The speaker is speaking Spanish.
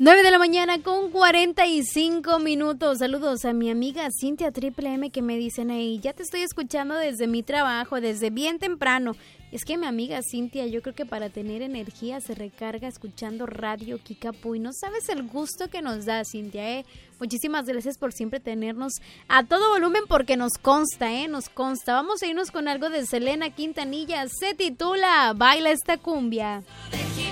9 de la mañana con 45 minutos. Saludos a mi amiga Cintia Triple M que me dicen ahí, ya te estoy escuchando desde mi trabajo, desde bien temprano. Es que mi amiga Cintia, yo creo que para tener energía se recarga escuchando Radio Kikapu y no sabes el gusto que nos da, Cintia, Muchísimas gracias por siempre tenernos a todo volumen porque nos consta, nos consta. Vamos a irnos con algo de Selena Quintanilla, se titula Baila esta cumbia.